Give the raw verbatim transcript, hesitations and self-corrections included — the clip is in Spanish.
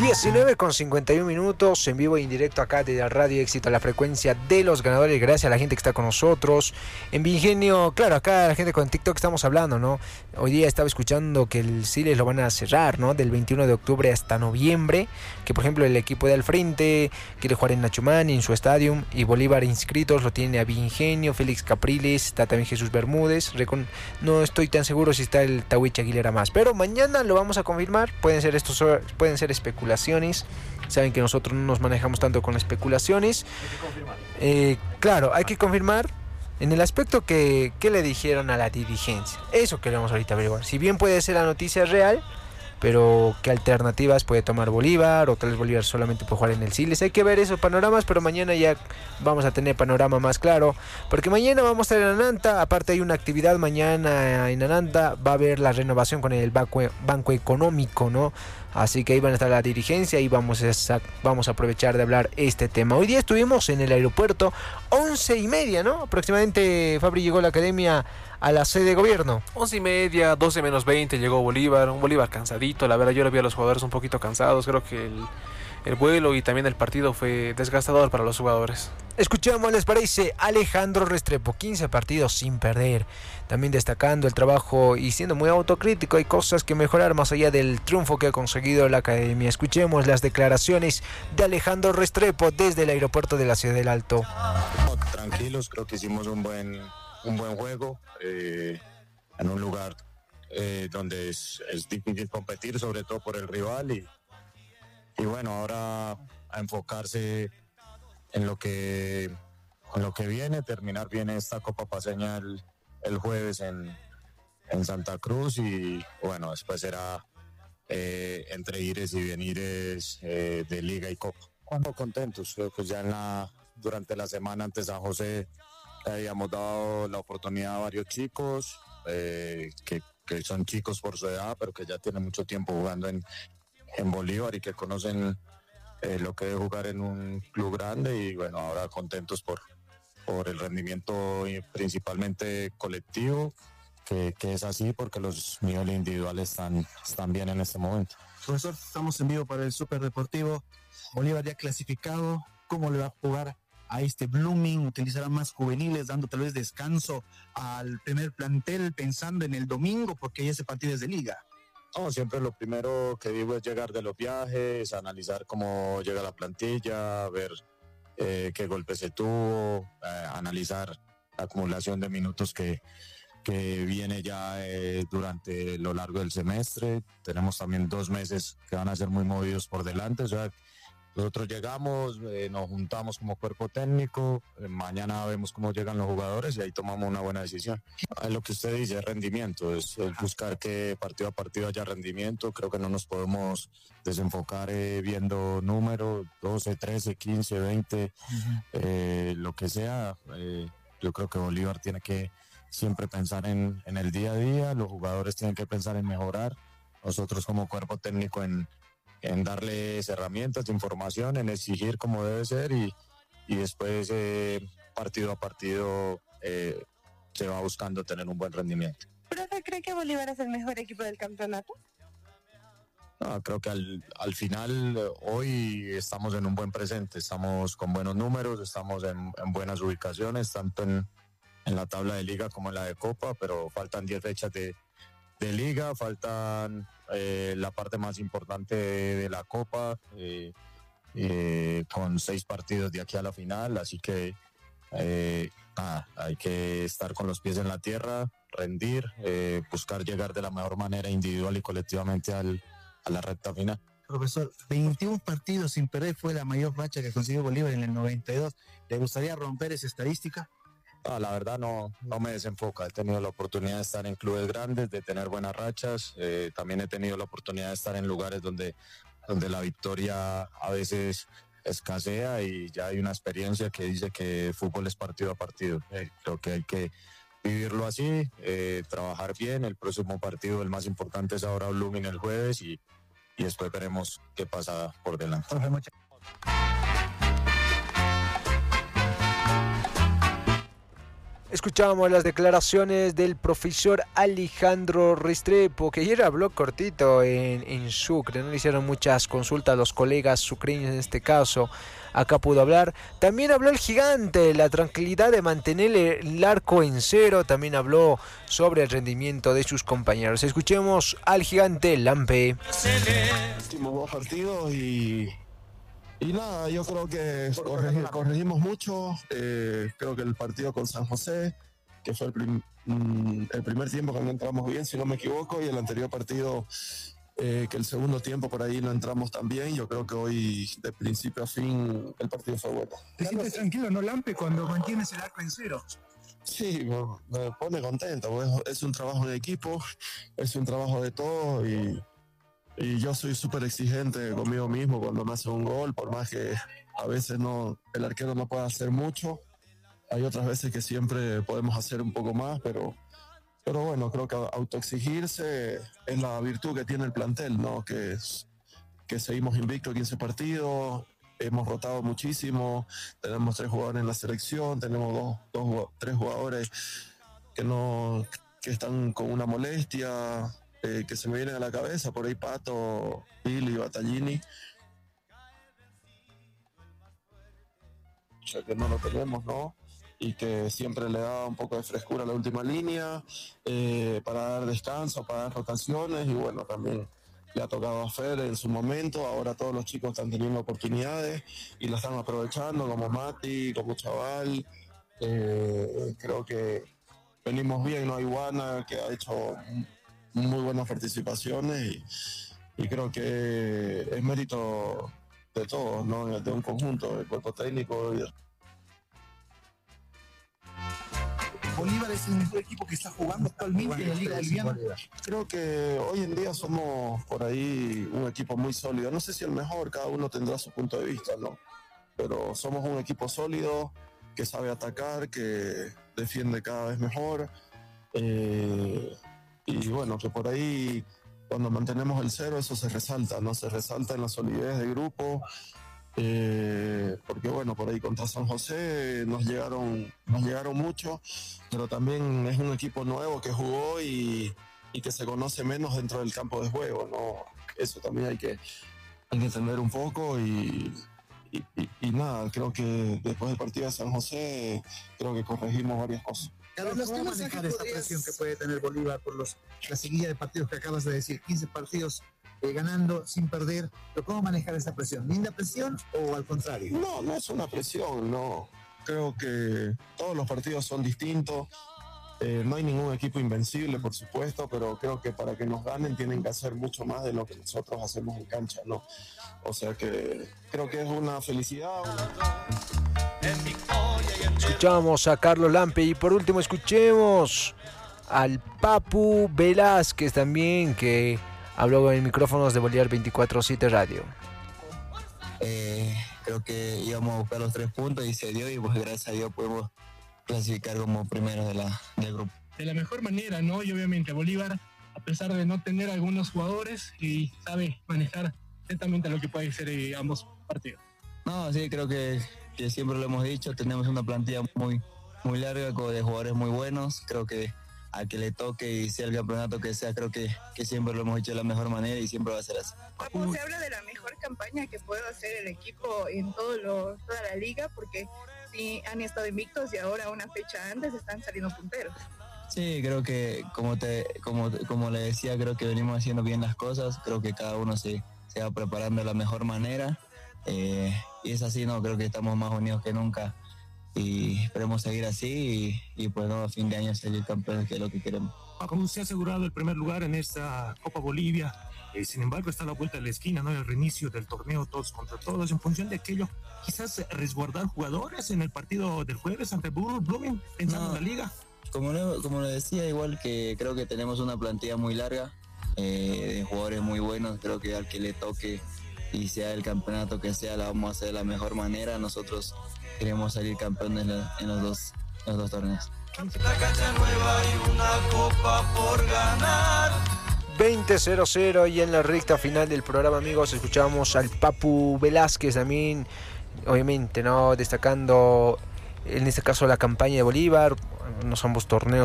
diecinueve con cincuenta y uno minutos en vivo e indirecto acá desde Radio Éxito, la frecuencia de los ganadores. Gracias a la gente que está con nosotros. En Ingenio, claro, acá la gente con TikTok estamos hablando, ¿no? Hoy día estaba escuchando que el Siles lo van a cerrar, ¿no? Del veintiuno de octubre hasta noviembre. Que por ejemplo el equipo de al frente quiere jugar en Nachumani, en su estadio. Y Bolívar inscritos lo tiene a Ingenio, Félix Capriles, está también Jesús Bermúdez. Recon- no estoy tan seguro si está el Tawich Aguilera más. Pero mañana lo vamos a confirmar. Pueden ser estos, pueden ser especulaciones. Saben que nosotros no nos manejamos tanto con especulaciones. Hay que confirmar. Eh, claro, hay que confirmar en el aspecto que, que le dijeron a la dirigencia. Eso queremos ahorita averiguar. Si bien puede ser la noticia real, pero qué alternativas puede tomar Bolívar, o tal vez Bolívar solamente puede jugar en el Siles. Hay que ver esos panoramas, pero mañana ya vamos a tener panorama más claro, porque mañana vamos a estar en Ananta. Aparte hay una actividad mañana en Ananta, va a haber la renovación con el banco, banco económico, ¿no? Así que ahí van a estar la dirigencia y vamos a, vamos a aprovechar de hablar este tema. Hoy día estuvimos en el aeropuerto, once y media, ¿no? Aproximadamente Fabri llegó a la academia a la sede de gobierno. Once y media, doce menos veinte llegó Bolívar, un Bolívar cansadito, la verdad yo lo vi a los jugadores un poquito cansados, creo que el, el vuelo y también el partido fue desgastador para los jugadores. Escuchamos, les parece, Alejandro Restrepo, quince partidos sin perder, también destacando el trabajo y siendo muy autocrítico. Hay cosas que mejorar más allá del triunfo que ha conseguido la academia. Escuchemos las declaraciones de Alejandro Restrepo desde el aeropuerto de la Ciudad del Alto. Tranquilos, creo que hicimos un buen un buen juego eh, en un lugar eh, donde es, es difícil competir, sobre todo por el rival, y, y bueno, ahora a enfocarse en lo que en lo que viene, terminar bien esta Copa Paceña el, el jueves en, en Santa Cruz, y bueno, después será eh, entre ires y venires eh, de Liga y Copa. Cuando contentos, creo que ya en la, durante la semana ante San José habíamos dado la oportunidad a varios chicos eh, que, que son chicos por su edad, pero que ya tienen mucho tiempo jugando en, en Bolívar y que conocen eh, lo que es jugar en un club grande, y bueno, ahora contentos por, por el rendimiento principalmente colectivo, que, que es así porque los niveles individuales están, están bien en este momento. Profesor, estamos en vivo para el Superdeportivo. Bolívar ya clasificado, ¿cómo le va a jugar a este Blooming? ¿Utilizará más juveniles, dando tal vez descanso al primer plantel, pensando en el domingo, porque ya ese partido es de liga? No, siempre lo primero que digo es llegar de los viajes, analizar cómo llega la plantilla, ver eh, qué golpe se tuvo, eh, analizar la acumulación de minutos que, que viene ya eh, durante lo largo del semestre. Tenemos también dos meses que van a ser muy movidos por delante, o sea, nosotros llegamos, eh, nos juntamos como cuerpo técnico, eh, mañana vemos cómo llegan los jugadores y ahí tomamos una buena decisión. Es lo que usted dice, rendimiento, es, es buscar que partido a partido haya rendimiento. Creo que no nos podemos desenfocar eh, viendo números, doce, trece, quince, veinte, uh-huh. eh, lo que sea. Eh, yo creo que Bolívar tiene que siempre pensar en, en el día a día, los jugadores tienen que pensar en mejorar, nosotros como cuerpo técnico en en darles herramientas, información, en exigir como debe ser, y, y después eh, partido a partido eh, se va buscando tener un buen rendimiento. ¿Profe, cree que Bolívar es el mejor equipo del campeonato? No, creo que al, al final hoy estamos en un buen presente, estamos con buenos números, estamos en, en buenas ubicaciones, tanto en, en la tabla de liga como en la de Copa, pero faltan diez fechas de, de liga, faltan eh, la parte más importante de, de la Copa, eh, eh, con seis partidos de aquí a la final, así que eh, nada, hay que estar con los pies en la tierra, rendir, eh, buscar llegar de la mejor manera individual y colectivamente al, a la recta final. Profesor, veintiún partidos sin perder fue la mayor racha que consiguió Bolívar en el noventa y dos. ¿Le gustaría romper esa estadística? No, la verdad no, no me desenfoca. He tenido la oportunidad de estar en clubes grandes, de tener buenas rachas. Eh, también he tenido la oportunidad de estar en lugares donde, donde la victoria a veces escasea, y ya hay una experiencia que dice que fútbol es partido a partido. Eh, creo que hay que vivirlo así, eh, trabajar bien. El próximo partido, el más importante, es ahora Blooming el jueves, y, y después veremos qué pasa por delante. Escuchábamos las declaraciones del profesor Alejandro Restrepo, que ayer habló cortito en, en Sucre, no le hicieron muchas consultas a los colegas sucreños en este caso, acá pudo hablar. También habló el gigante, la tranquilidad de mantener el arco en cero, también habló sobre el rendimiento de sus compañeros. Escuchemos al gigante Lampe. Últimos dos partidos y... Y nada, yo creo que corregi- corregimos mucho. Eh, creo que el partido con San José, que fue el, prim- mm, el primer tiempo que no entramos bien, si no me equivoco, y el anterior partido, eh, que el segundo tiempo por ahí no entramos tan bien. Yo creo que hoy, de principio a fin, el partido fue bueno. ¿Te sientes tranquilo, no, Lampe, cuando mantienes el arco en cero? Sí, me, me pone contento. Pues, es un trabajo de equipo, es un trabajo de todo y... Y yo soy súper exigente conmigo mismo cuando me hace un gol, por más que a veces no, el arquero no pueda hacer mucho. Hay otras veces que siempre podemos hacer un poco más, pero, pero bueno, creo que autoexigirse es la virtud que tiene el plantel, ¿no? Que, es, que seguimos invictos quince partidos, hemos rotado muchísimo, tenemos tres jugadores en la selección, tenemos dos, dos tres jugadores que, no, que están con una molestia. Eh, que se me vienen a la cabeza, por ahí Pato, Billy, Battaglini. Ya que no lo tenemos, ¿no? Y que siempre le da un poco de frescura a la última línea, eh, para dar descanso, para dar rotaciones, y bueno, también le ha tocado a Fer en su momento. Ahora todos los chicos están teniendo oportunidades y la están aprovechando, como Mati, como Chaval. Eh, creo que venimos bien, ¿no? Iguana, que ha hecho muy buenas participaciones y, y creo que es mérito de todos, ¿no? De un conjunto, del cuerpo técnico. Y... Bolívar es el mejor equipo que está jugando actualmente en la Liga Boliviana. Creo que hoy en día somos por ahí un equipo muy sólido. No sé si el mejor, cada uno tendrá su punto de vista, ¿no? Pero somos un equipo sólido, que sabe atacar, que defiende cada vez mejor. Eh, Y bueno, que por ahí cuando mantenemos el cero eso se resalta, ¿no? Se resalta en la solidez del grupo, eh, porque bueno, por ahí contra San José nos llegaron, nos llegaron mucho, pero también es un equipo nuevo que jugó y, y que se conoce menos dentro del campo de juego, ¿no? Eso también hay que, hay que entender un poco y, y, y, y nada, creo que después del partido de San José creo que corregimos varias cosas. Carlos, ¿cómo manejar esta presión que puede tener Bolívar por los, la seguida de partidos que acabas de decir? quince partidos eh, ganando sin perder, pero ¿cómo manejar esa presión? ¿Linda presión o al contrario? No, no es una presión, no. Creo que todos los partidos son distintos. Eh, no hay ningún equipo invencible, por supuesto, pero creo que para que nos ganen tienen que hacer mucho más de lo que nosotros hacemos en cancha, ¿no? O sea que creo que es una felicidad. Escuchamos a Carlos Lampe y por último escuchemos al Papu Velázquez también, que habló en micrófonos de Bolívar veinticuatro siete Radio. Eh, creo que íbamos a buscar los tres puntos y se dio, y pues gracias a Dios podemos clasificar como primeros de la, del grupo. De la mejor manera, ¿no? Y obviamente Bolívar, a pesar de no tener algunos jugadores, y sabe manejar exactamente lo que puede ser eh, ambos partidos. No, sí, creo que, que siempre lo hemos dicho, tenemos una plantilla muy, muy larga de jugadores muy buenos. Creo que a que le toque y sea el campeonato que sea, creo que, que siempre lo hemos hecho de la mejor manera y siempre va a ser así. Papu, se habla de la mejor campaña que puede hacer el equipo en todo lo, toda la liga, porque sí han estado invictos y ahora una fecha antes están saliendo punteros. Sí, creo que como te como, como le decía, creo que venimos haciendo bien las cosas, creo que cada uno se, se va preparando de la mejor manera, eh, y es así, no, creo que estamos más unidos que nunca y esperemos seguir así y, y pues no, a fin de año salir campeones, que es lo que queremos. Como se ha asegurado el primer lugar en esta Copa Bolivia, eh, sin embargo está a la vuelta de la esquina, ¿no? El reinicio del torneo todos contra todos, en función de aquello, quizás resguardar jugadores en el partido del jueves ante Blooming, pensando no, en la liga. Como le, como le decía, igual que creo que tenemos una plantilla muy larga, eh, de jugadores muy buenos, creo que al que le toque y sea el campeonato que sea, la vamos a hacer de la mejor manera. Nosotros queremos salir campeones en los dos, en los dos torneos. La cancha nueva y una copa por ganar. veinte cero cero y en la recta final del programa, amigos, escuchamos al Papu Velázquez también, obviamente, ¿no? Destacando en este caso la campaña de Bolívar, no ambos torneos